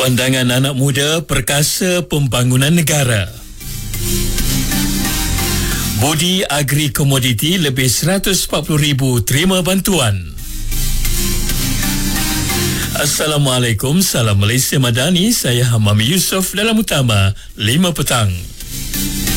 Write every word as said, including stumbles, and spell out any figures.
Pandangan anak muda perkasa pembangunan negara. Budi Agri Komoditi lebih seratus empat puluh ribu terima bantuan. Assalamualaikum, salam Malaysia Madani. Saya Hamami Yusof dalam Utama lima petang.